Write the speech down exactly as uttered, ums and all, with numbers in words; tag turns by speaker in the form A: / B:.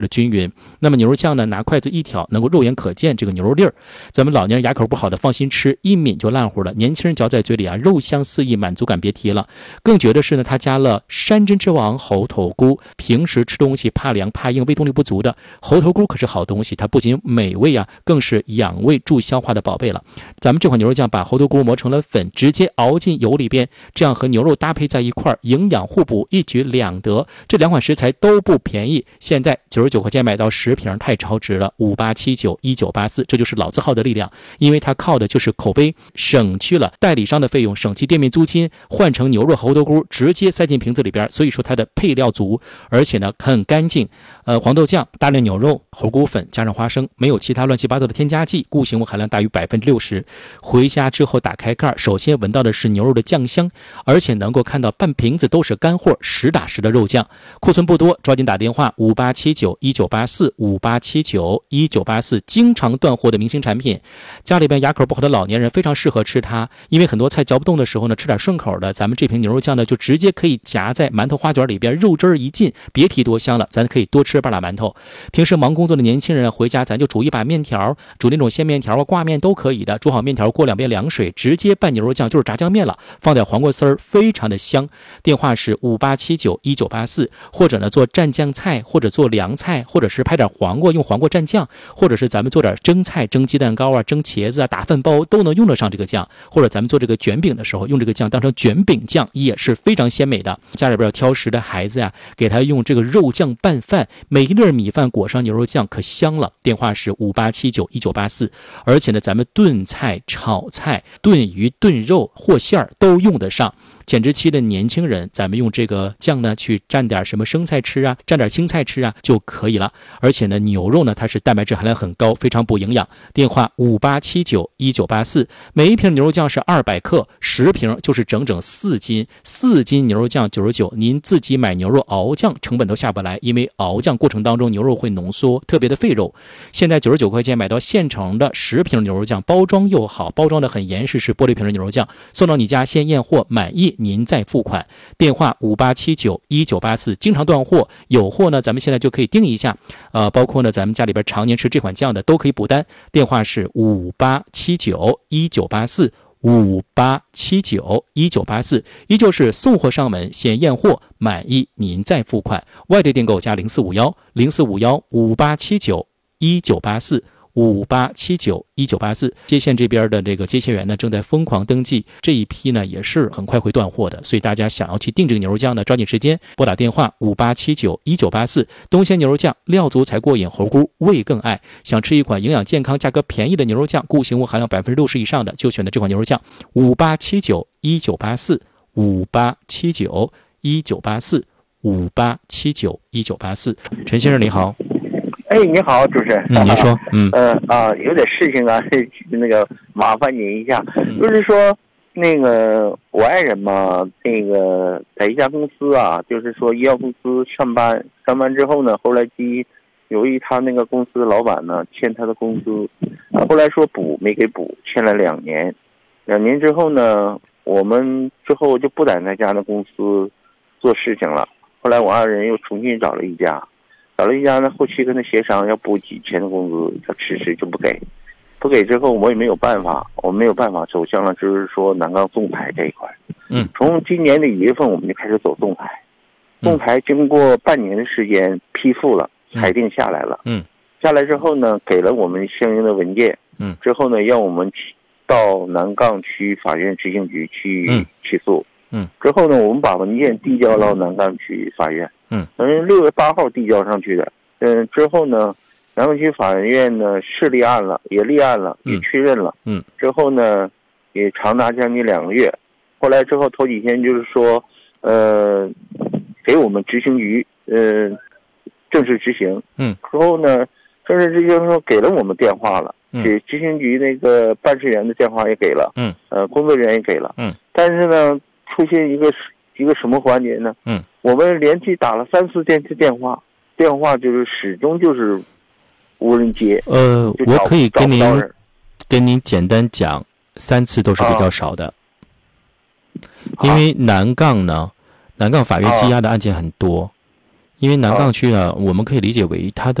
A: 的均匀。那么牛肉酱呢，拿筷子一挑，能够肉眼可见这个牛肉粒儿。咱们老年人牙口不好的放心吃，一抿就烂乎了。年轻人嚼在嘴里啊，肉香四溢，满足感别提了。更绝的是呢，它加了山珍之王猴头菇。平时吃东西怕凉怕硬、胃动力不足的，猴头菇可是好东西，它不仅美味啊，更是养胃助消化的宝贝了。咱们这款牛肉酱把猴头菇磨成了粉，直接熬进油里边，这样和牛肉搭配在一块儿，营养互补，一举两得。这两款食材都不便宜，现在九十九块钱买到十瓶，太超值了。五八七九一九八四，这就是老字号的力量，因为它靠的就是口碑，省去了代理商的费用，省去店面租金，换成牛肉猴头菇直接塞进瓶子里边，所以说它的配料足，而且呢很干净。呃，黄豆酱、大量牛肉、猴菇粉加上花生，没有其他乱七八糟的添加剂，固形物含量大于百分之六十。回家之后打开盖，首先闻到的是牛肉的酱香，而且能够看到半瓶子都是干货，实打实的肉酱。库存不多，抓紧打电话五八七九一九八四五八七九一九八四，经常断货的明星产品。家里边牙口不好的老年人非常适合吃它，因为很多菜嚼不动的时候呢，吃点顺口的，咱们这瓶牛肉酱呢就直接可以夹在馒头花卷里边，肉汁儿一进，别提多香了，咱可以多吃半拉馒头。平时忙工作的年轻人回家，咱就煮一把面条，煮那种鲜面条啊、挂面都可以的。煮好面条，过两遍凉水，直接拌牛肉酱，就是炸酱面了。放点黄瓜丝儿，非常的香。电话是五八七九一九八四，或者呢做蘸酱菜，或者做凉菜，或者是拍点黄瓜用黄瓜蘸酱，或者是咱们做点蒸菜、蒸鸡蛋糕啊、蒸茄子啊、打饭包都能用得上这个酱。或者咱们做这个卷饼的时候，用这个酱当成卷饼酱也是非常鲜美的。家里边有挑食的孩子呀、啊，给他用这个肉酱拌饭，每一粒米饭裹上牛肉酱可香了。电话是五八七九一九八四。而且呢，咱们炖菜、炒菜、炖鱼、炖肉或馅儿都用得上。减脂期的年轻人，咱们用这个酱呢去蘸点什么生菜吃啊，蘸点青菜吃啊就可以了。而且呢，牛肉呢它是蛋白质含量很高，非常补营养。电话五八七九一九八四。每一瓶牛肉酱是二百克，十瓶就是整整四斤，四斤牛肉酱九十九。您自己买牛肉熬酱成本都下不来，因为熬酱过程当中牛肉会浓缩，特别的费肉。现在九十九块钱买到现成的十瓶牛肉酱，包装又好，包装的很严实，是玻璃瓶的牛肉酱，送到你家先验货，满意您再付款。电话五八七九一九八四。经常断货，有货呢咱们现在就可以订一下，呃，包括呢咱们家里边常年吃这款酱的都可以补单。电话是五八七九一九八四。五八七九一九八四，依旧是送货上门，先验货，满意您再付款。外地订购加零四五幺零四五幺五八七九一九八四。五八七九一九八四。接线这边的这个接线员呢正在疯狂登记，这一批呢也是很快会断货的，所以大家想要去订这个牛肉酱呢，抓紧时间拨打电话五八七九一九八四。东鲜牛肉酱，料足才过瘾，猴菇味更爱。想吃一款营养健康、价格便宜的牛肉酱，固形物含量百分之六十以上的，就选择这款牛肉酱。五八七九一九八四。五八七九一九八四。五八七九一九八四。陈先生你好。
B: 哎，你好，主持人。
A: 嗯，您说。嗯。
B: 呃啊，有点事情啊，那个麻烦您一下，就是说，那个我爱人嘛，那个在一家公司啊，就是说医药公司上班，上班之后呢，后来基由于他那个公司老板呢欠他的工资，啊，后来说补没给补，欠了两年，两年之后呢，我们之后就不在那家的公司做事情了。后来我爱人又重新找了一家。找了一家呢，后期跟他协商要补几千的工资，他迟迟就不给，不给之后我也没有办法，我没有办法走向了就是说南钢纵排这一块。
A: 嗯，
B: 从今年的一月份我们就开始走纵排，纵排经过半年的时间批复了，裁定下来了。
A: 嗯，
B: 下来之后呢，给了我们相应的文件。
A: 嗯，
B: 之后呢，让我们到南钢区法院执行局去起诉。
A: 嗯，
B: 之后呢，我们把文件递交到南钢区法院。
A: 嗯，
B: 嗯，六月八号递交上去的。嗯，之后呢，南钢区法院呢是立案了，也立案了，也确认了。
A: 嗯，
B: 之后呢，也长达将近两个月。后来之后头几天就是说，呃，给我们执行局呃正式执行。
A: 嗯，
B: 之后呢，正式执行说给了我们电话了。
A: 嗯，
B: 给执行局那个办事员的电话也给了。
A: 嗯，
B: 呃，工作人员也给了。
A: 嗯，但
B: 是呢，出现一个一个什么环节呢？
A: 嗯，
B: 我们连续打了三四天的电话，电话就是始终就是无人接。
A: 呃，我可以跟您跟您简单讲，三次都是比较少的，啊、因为南杠呢，南杠法院积压的案件很多，啊、 因为南岗区呢，我们可以理解为它